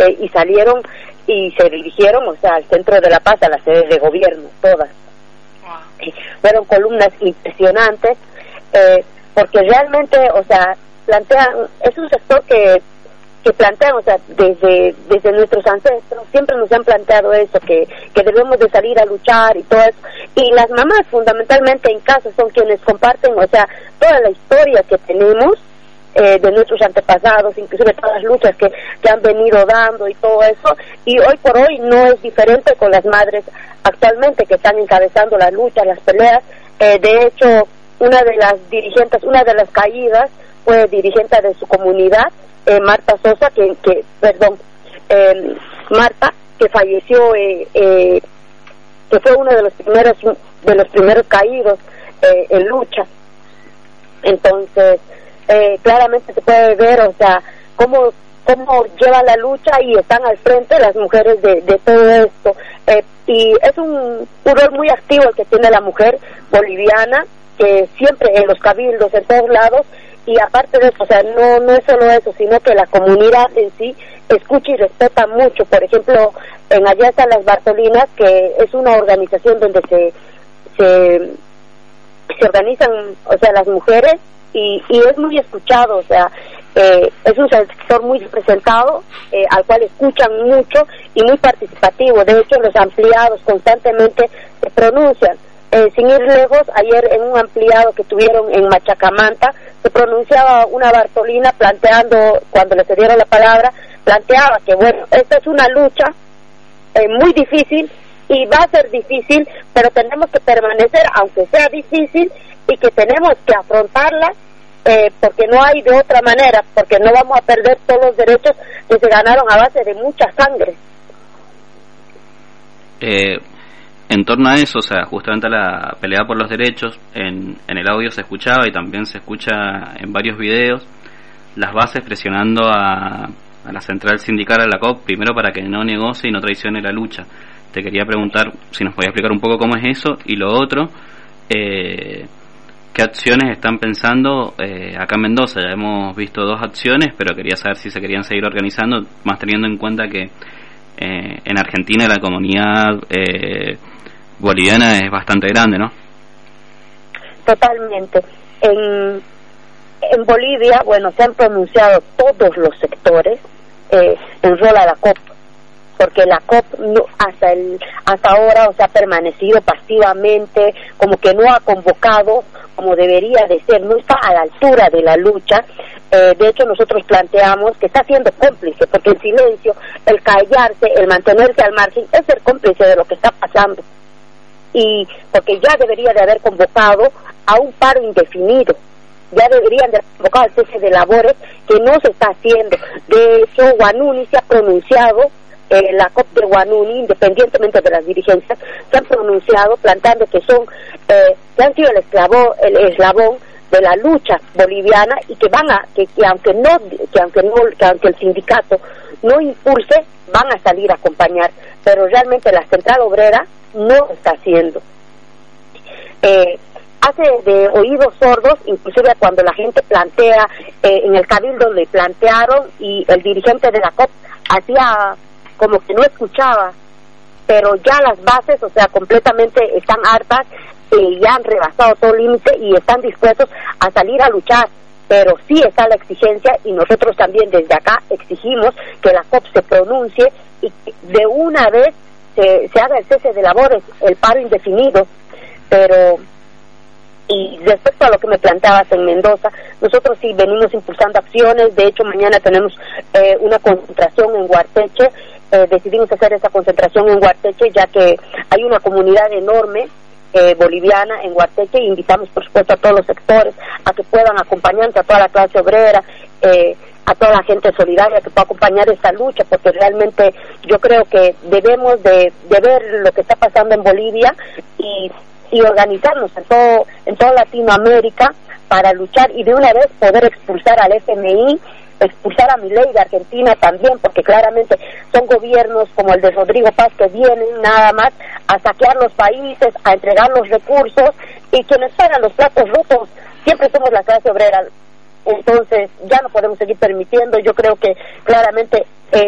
y salieron y se dirigieron, o sea, al centro de La Paz, a la sede de gobierno, todas. Fueron columnas impresionantes, porque realmente, o sea, plantean, es un sector que plantean, o sea, desde nuestros ancestros siempre nos han planteado eso, que debemos de salir a luchar y todo eso, y las mamás fundamentalmente en casa son quienes comparten, o sea, toda la historia que tenemos de nuestros antepasados, inclusive todas las luchas que han venido dando y todo eso, y hoy por hoy no es diferente con las madres actualmente que están encabezando las luchas, las peleas. De hecho, una de las dirigentes, una de las caídas fue dirigente de su comunidad, Marta Sosa, Marta, que falleció, que fue uno de los primeros caídos en lucha. Entonces, claramente se puede ver, o sea, cómo lleva la lucha y están al frente las mujeres de todo esto. Y es un rol muy activo el que tiene la mujer boliviana, que siempre en los cabildos, en todos lados. Y aparte de eso, o sea, no es solo eso, sino que la comunidad en sí escucha y respeta mucho. Por ejemplo, allá están las Bartolinas, que es una organización donde se organizan, o sea, las mujeres, y es muy escuchado, o sea, es un sector muy representado, al cual escuchan mucho y muy participativo. De hecho, los ampliados constantemente se pronuncian. Sin ir lejos, ayer en un ampliado que tuvieron en Machacamanta, se pronunciaba una Bartolina planteando, cuando le cedieron la palabra, planteaba que, bueno, esta es una lucha muy difícil y va a ser difícil, pero tenemos que permanecer, aunque sea difícil, y que tenemos que afrontarla, porque no hay de otra manera, porque no vamos a perder todos los derechos que se ganaron a base de mucha sangre. En torno a eso, o sea, justamente a la pelea por los derechos, en el audio se escuchaba y también se escucha en varios videos las bases presionando a la central sindical, a la COP, primero para que no negocie y no traicione la lucha. Te quería preguntar si nos podías explicar un poco cómo es eso, y lo otro, qué acciones están pensando acá en Mendoza. Ya hemos visto 2 acciones, pero quería saber si se querían seguir organizando, más teniendo en cuenta que en Argentina la comunidad boliviana es bastante grande, ¿no? Totalmente. En Bolivia, bueno, se han pronunciado todos los sectores en rol a la COP, porque la COP hasta ahora, o sea, ha permanecido pasivamente, como que no ha convocado como debería de ser, no está a la altura de la lucha. De hecho, nosotros planteamos que está siendo cómplice, porque el silencio, el callarse, el mantenerse al margen, es ser cómplice de lo que está pasando. Y porque ya debería de haber convocado a un paro indefinido, ya deberían de haber convocado al cese de labores, que no se está haciendo. De hecho, Guanuni se ha pronunciado, la COP de Guanuni, independientemente de las dirigencias, se han pronunciado planteando que que han sido el eslabón de la lucha boliviana, y que aunque el sindicato no impulse, van a salir a acompañar, pero realmente la central obrera no lo está haciendo. Hace de oídos sordos, inclusive cuando la gente plantea, en el cabildo le plantearon, y el dirigente de la COP hacía como que no escuchaba, pero ya las bases, o sea, completamente están hartas, ya han rebasado todo límite y están dispuestos a salir a luchar. Pero sí está la exigencia, y nosotros también desde acá exigimos que la COP se pronuncie y que de una vez se haga el cese de labores, el paro indefinido. Pero, y respecto a lo que me planteabas en Mendoza, nosotros sí venimos impulsando acciones. De hecho, mañana tenemos una concentración en Huarteche. Decidimos hacer esa concentración en Huarteche, ya que hay una comunidad enorme boliviana en Huarteche, e invitamos por supuesto a todos los sectores a que puedan acompañarnos, a toda la clase obrera, a toda la gente solidaria que pueda acompañar esta lucha, porque realmente yo creo que debemos de ver lo que está pasando en Bolivia y organizarnos en toda Latinoamérica para luchar y de una vez poder expulsar al FMI, expulsar a Milei de Argentina también, porque claramente son gobiernos como el de Rodrigo Paz que vienen nada más a saquear los países, a entregar los recursos, y quienes pagan los platos rotos siempre somos la clase obrera. Entonces ya no podemos seguir permitiendo. Yo creo que claramente solo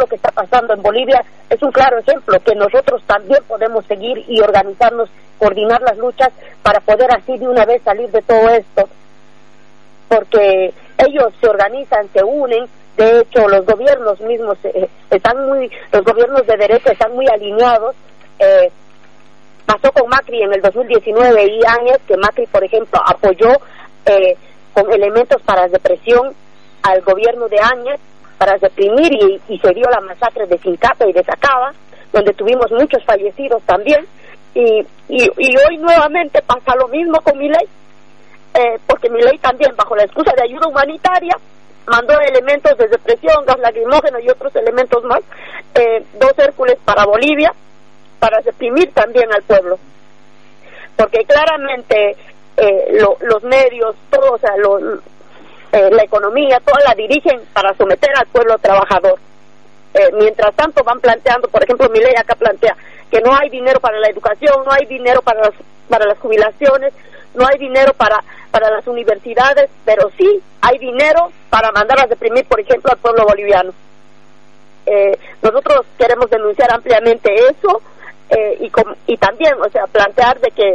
lo que está pasando en Bolivia es un claro ejemplo que nosotros también podemos seguir y organizarnos, coordinar las luchas para poder así de una vez salir de todo esto, porque ellos se organizan, se unen. De hecho, los gobiernos mismos los gobiernos de derecha están muy alineados. Pasó con Macri en el 2019 y Áñez, que Macri, por ejemplo, apoyó con elementos para represión al gobierno de Áñez, para reprimir, y se dio la masacre de Sincapa y de Sacaba, donde tuvimos muchos fallecidos también, y hoy nuevamente pasa lo mismo con Milei, porque Milei también, bajo la excusa de ayuda humanitaria, mandó elementos de represión, gas lacrimógeno y otros elementos más, 2 Hércules para Bolivia, para reprimir también al pueblo, porque claramente los medios, todo, o sea, la economía, toda la dirigen para someter al pueblo trabajador. Mientras tanto van planteando, por ejemplo, Milei acá plantea que no hay dinero para la educación, no hay dinero para las jubilaciones, no hay dinero para las universidades, pero sí hay dinero para mandar a reprimir, por ejemplo, al pueblo boliviano. Nosotros queremos denunciar ampliamente eso, y también, o sea, plantear de que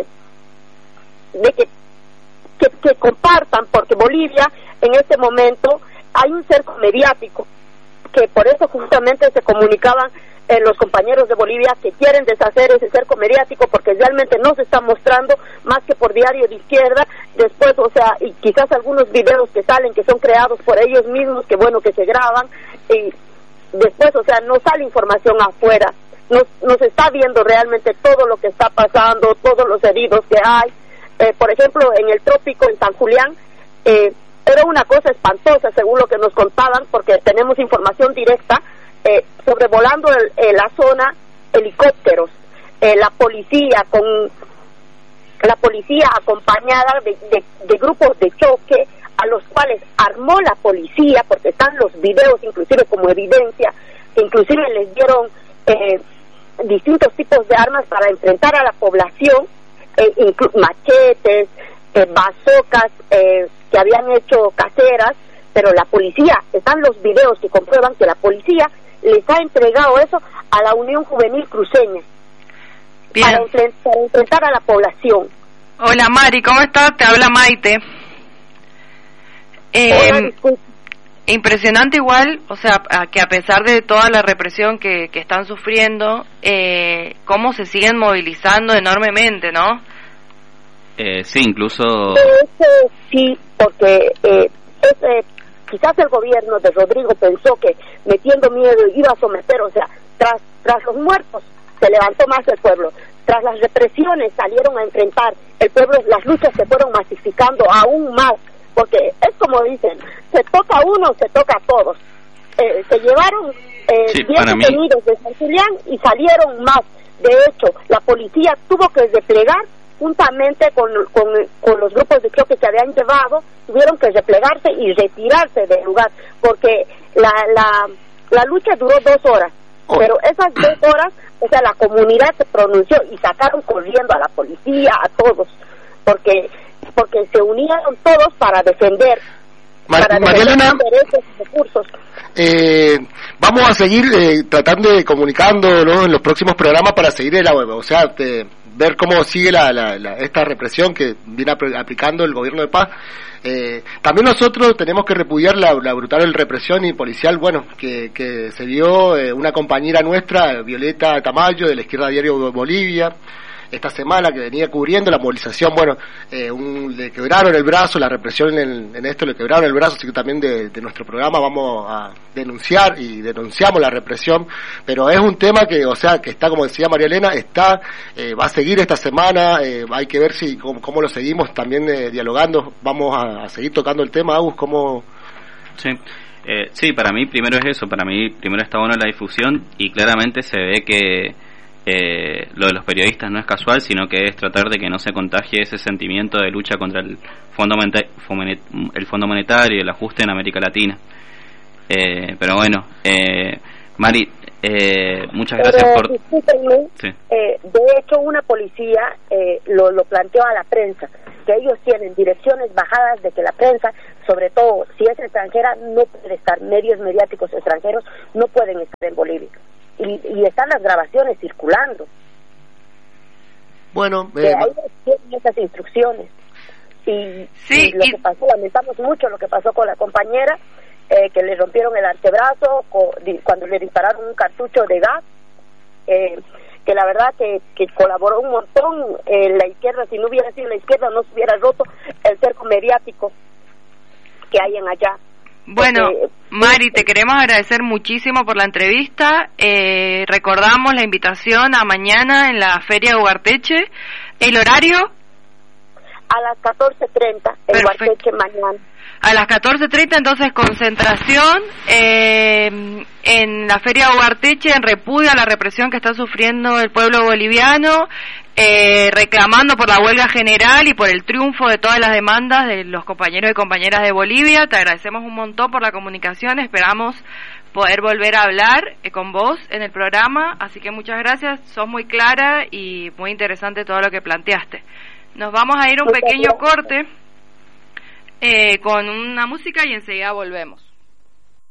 compartan, porque Bolivia en este momento hay un cerco mediático, que por eso justamente se comunicaban los compañeros de Bolivia que quieren deshacer ese cerco mediático, porque realmente no se está mostrando más que por Diario de Izquierda. Después, o sea, y quizás algunos videos que salen que son creados por ellos mismos, que bueno, que se graban, y después, o sea, no sale información afuera, no se está viendo realmente todo lo que está pasando, todos los heridos que hay. Por ejemplo, en el trópico, en San Julián, era una cosa espantosa, según lo que nos contaban, porque tenemos información directa, sobrevolando la zona, helicópteros, la policía acompañada de grupos de choque, a los cuales armó la policía, porque están los videos inclusive como evidencia, que inclusive les dieron distintos tipos de armas para enfrentar a la población, machetes, bazocas que habían hecho caseras, pero la policía, están los videos que comprueban que la policía les ha entregado eso a la Unión Juvenil Cruceña para enfrentar a la población. Hola Mari, ¿cómo estás? Te habla Maite. Hola, impresionante igual, o sea, que a pesar de toda la represión que están sufriendo, cómo se siguen movilizando enormemente, ¿no? Sí, incluso... Sí, porque quizás el gobierno de Rodrigo pensó que metiendo miedo iba a someter, o sea, tras los muertos se levantó más el pueblo, tras las represiones salieron a enfrentar el pueblo, las luchas se fueron masificando aún más, porque es como dicen, se toca a uno, se toca a todos. Se llevaron 10 detenidos de San Julián y salieron más. De hecho, la policía tuvo que desplegar juntamente con los grupos de choque que habían llevado, tuvieron que replegarse y retirarse del lugar, porque la lucha duró 2 horas, pero esas 2 horas, o sea, la comunidad se pronunció y sacaron corriendo a la policía, a todos, porque se unieron todos para defender, Marielena, los derechos y recursos. Vamos a seguir tratando de comunicándolo en los próximos programas para seguir ver cómo sigue esta represión que viene aplicando el gobierno de paz. También nosotros tenemos que repudiar la brutal represión y policial, que se dio una compañera nuestra, Violeta Tamayo, de la Izquierda Diario Bolivia, esta semana, que venía cubriendo la movilización. Le quebraron el brazo, la represión en esto le quebraron el brazo, así que también de nuestro programa vamos a denunciar y denunciamos la represión, pero es un tema que está, como decía María Elena, va a seguir esta semana. Hay que ver cómo lo seguimos también dialogando. Vamos a seguir tocando el tema. Agus, ¿cómo? Sí, para mí primero es eso, para mí primero está bueno la difusión, y claramente se ve que lo de los periodistas no es casual, sino que es tratar de que no se contagie ese sentimiento de lucha contra el Fondo Monetario y el ajuste en América Latina. Pero bueno, Mari, muchas gracias por... Discúlpenme, sí. De hecho, una policía lo planteó a la prensa, porque ellos tienen direcciones bajadas de que la prensa, sobre todo si es extranjera, no puede estar, medios mediáticos extranjeros no pueden estar en Bolivia. Y están las grabaciones circulando. Bueno, que ahí tienen esas instrucciones. Y lo que pasó, lamentamos mucho lo que pasó con la compañera, que le rompieron el antebrazo cuando le dispararon un cartucho de gas, que la verdad que colaboró un montón la izquierda. Si no hubiera sido la izquierda, no se hubiera roto el cerco mediático que hay en allá. Bueno, Mari, te queremos agradecer muchísimo por la entrevista. Recordamos la invitación a mañana en la Feria de Ugarteche. ¿El horario? A las 14:30, en Ugarteche mañana. A las 14:30, entonces, concentración en la Feria de Ugarteche en repudio a la represión que está sufriendo el pueblo boliviano, reclamando por la huelga general y por el triunfo de todas las demandas de los compañeros y compañeras de Bolivia. Te agradecemos un montón por la comunicación, esperamos poder volver a hablar con vos en el programa, así que muchas gracias, sos muy clara y muy interesante todo lo que planteaste. Nos vamos a ir a un pequeño corte con una música y enseguida volvemos.